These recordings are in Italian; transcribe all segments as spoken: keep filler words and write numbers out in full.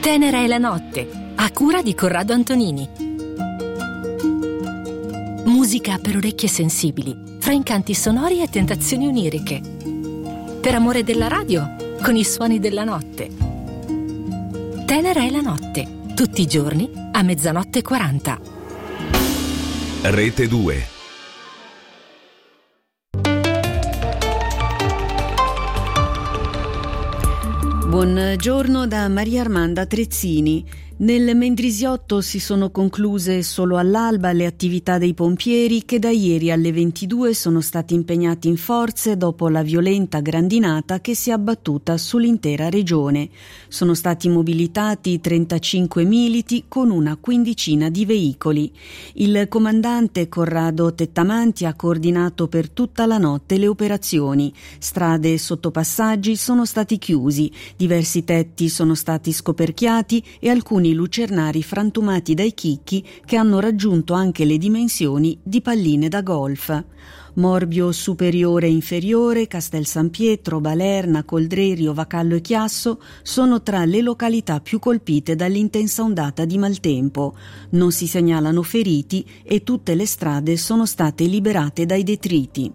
Tenera è la notte, a cura di Corrado Antonini. Musica per orecchie sensibili, fra incanti sonori e tentazioni oniriche. Per amore della radio, con i suoni della notte. Tenera è la notte, tutti i giorni a mezzanotte e quaranta. Rete due. Buongiorno da Maria Armanda Trezzini. Nel Mendrisiotto si sono concluse solo all'alba le attività dei pompieri che da ieri alle ventidue sono stati impegnati in forze dopo la violenta grandinata che si è abbattuta sull'intera regione. Sono stati mobilitati trentacinque militi con una quindicina di veicoli. Il comandante Corrado Tettamanti ha coordinato per tutta la notte le operazioni. Strade e sottopassaggi sono stati chiusi, diversi tetti sono stati scoperchiati e alcuni lucernari frantumati dai chicchi che hanno raggiunto anche le dimensioni di palline da golf. Morbio superiore e inferiore, Castel San Pietro, Balerna, Coldrerio, Vacallo e Chiasso sono tra le località più colpite dall'intensa ondata di maltempo. Non si segnalano feriti e tutte le strade sono state liberate dai detriti.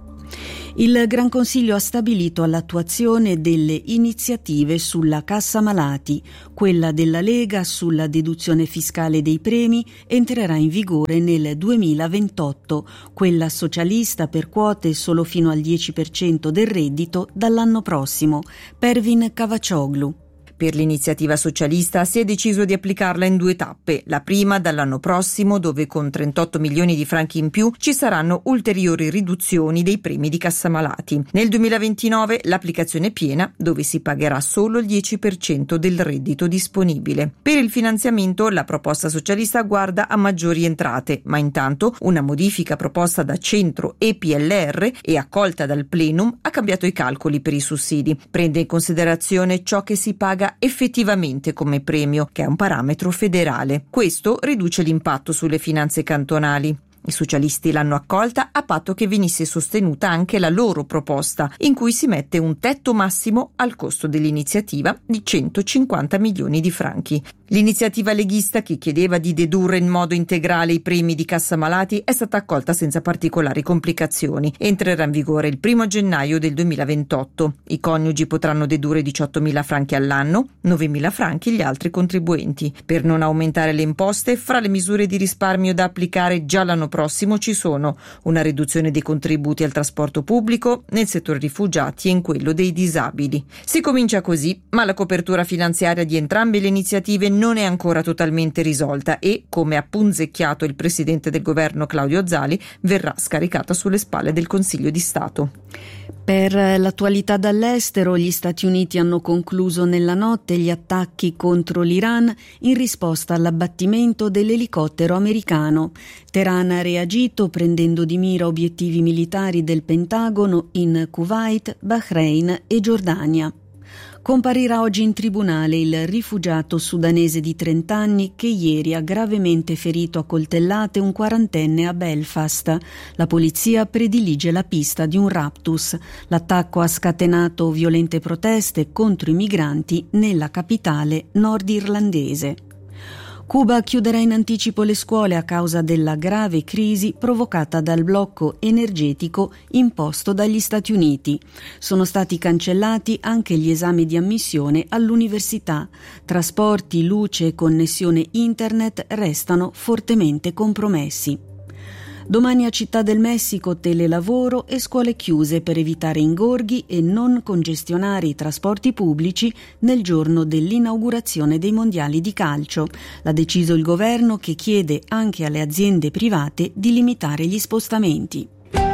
Il Gran Consiglio ha stabilito l'attuazione delle iniziative sulla cassa malati. Quella della Lega sulla deduzione fiscale dei premi entrerà in vigore nel duemilaventotto, quella socialista per quote solo fino al dieci per cento del reddito dall'anno prossimo. Pervin Cavacioglu. Per l'iniziativa socialista si è deciso di applicarla in due tappe. La prima dall'anno prossimo, dove con trentotto milioni di franchi in più ci saranno ulteriori riduzioni dei premi di cassamalati. Nel duemilaventinove l'applicazione piena, dove si pagherà solo il dieci per cento del reddito disponibile. Per il finanziamento la proposta socialista guarda a maggiori entrate, ma intanto una modifica proposta da Centro e P L R e accolta dal Plenum ha cambiato i calcoli per i sussidi. Prende in considerazione ciò che si paga effettivamente come premio, che è un parametro federale. Questo riduce l'impatto sulle finanze cantonali. I socialisti l'hanno accolta a patto che venisse sostenuta anche la loro proposta, in cui si mette un tetto massimo al costo dell'iniziativa di centocinquanta milioni di franchi. L'iniziativa leghista, che chiedeva di dedurre in modo integrale i premi di cassamalati, è stata accolta senza particolari complicazioni. Entrerà in vigore il primo gennaio del duemilaventotto. I coniugi potranno dedurre diciottomila franchi all'anno, novemila franchi gli altri contribuenti. Per non aumentare le imposte, fra le misure di risparmio da applicare già l'anno prossimo ci sono una riduzione dei contributi al trasporto pubblico, nel settore rifugiati e in quello dei disabili. Si comincia così, ma la copertura finanziaria di entrambe le iniziative non è ancora totalmente risolta e, come ha punzecchiato il presidente del governo Claudio Zali, verrà scaricata sulle spalle del Consiglio di Stato. Per l'attualità dall'estero, gli Stati Uniti hanno concluso nella notte gli attacchi contro l'Iran in risposta all'abbattimento dell'elicottero americano. Teheran ha reagito prendendo di mira obiettivi militari del Pentagono in Kuwait, Bahrain e Giordania. Comparirà oggi in tribunale il rifugiato sudanese di trenta anni che ieri ha gravemente ferito a coltellate un quarantenne a Belfast. La polizia predilige la pista di un raptus. L'attacco ha scatenato violente proteste contro i migranti nella capitale nordirlandese. Cuba chiuderà in anticipo le scuole a causa della grave crisi provocata dal blocco energetico imposto dagli Stati Uniti. Sono stati cancellati anche gli esami di ammissione all'università. Trasporti, luce e connessione internet restano fortemente compromessi. Domani a Città del Messico telelavoro e scuole chiuse per evitare ingorghi e non congestionare i trasporti pubblici nel giorno dell'inaugurazione dei mondiali di calcio. L'ha deciso il governo, che chiede anche alle aziende private di limitare gli spostamenti.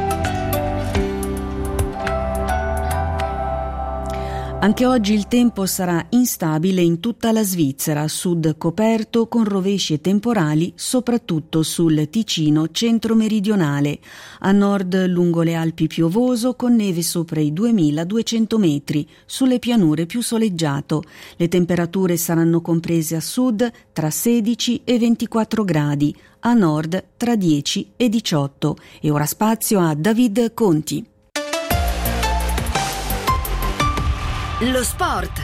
Anche oggi il tempo sarà instabile in tutta la Svizzera, sud coperto con rovesci e temporali soprattutto sul Ticino centro-meridionale, a nord lungo le Alpi piovoso con neve sopra i duemiladuecento metri, sulle pianure più soleggiato. Le temperature saranno comprese a sud tra sedici e ventiquattro gradi, a nord tra dieci e diciotto. E ora spazio a David Conti. Lo sport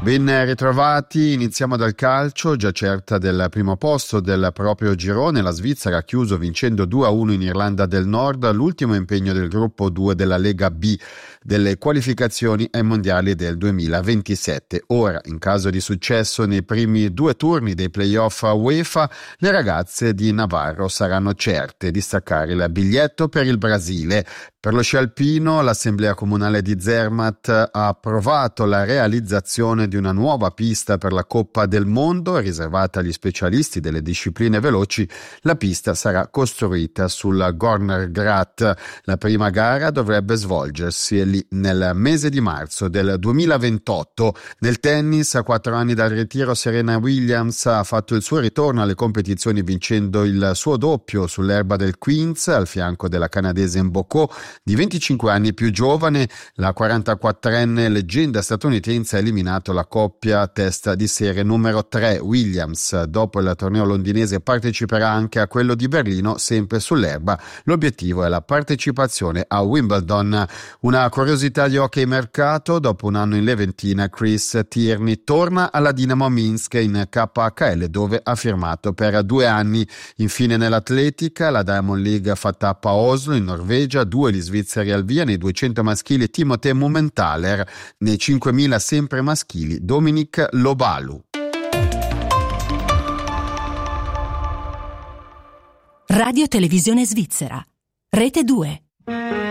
Ben ritrovati, iniziamo dal calcio, già certa del primo posto del proprio girone. La Svizzera ha chiuso vincendo due a uno in Irlanda del Nord, l'ultimo impegno del gruppo due della Lega B delle qualificazioni ai mondiali del duemilaventisette. Ora, in caso di successo nei primi due turni dei playoff UEFA, le ragazze di Navarro saranno certe di staccare il biglietto per il Brasile. Per lo sci alpino, l'Assemblea Comunale di Zermatt ha approvato la realizzazione di una nuova pista per la Coppa del Mondo, riservata agli specialisti delle discipline veloci. La pista sarà costruita sul Gornergrat. La prima gara dovrebbe svolgersi lì nel mese di marzo del duemilaventotto. Nel tennis, a quattro anni dal ritiro, Serena Williams ha fatto il suo ritorno alle competizioni vincendo il suo doppio sull'erba del Queens al fianco della canadese Mboko. Di venticinque anni più giovane, la quarantaquattrenne leggenda statunitense ha eliminato la coppia testa di serie numero tre. Williams, dopo il torneo londinese, parteciperà anche a quello di Berlino, sempre sull'erba. L'obiettivo è la partecipazione a Wimbledon. Una curiosità di hockey mercato: dopo un anno in Leventina, Chris Tierney torna alla Dinamo Minsk in K H L, dove ha firmato per due anni. Infine nell'atletica, la Diamond League ha fatto tappa a Oslo in Norvegia, due gli svizzeri al via. Nei duecento maschili Timothée Mumenthaler, nei cinquemila sempre maschili Dominik Lobalu. Radio Televisione Svizzera, Rete due.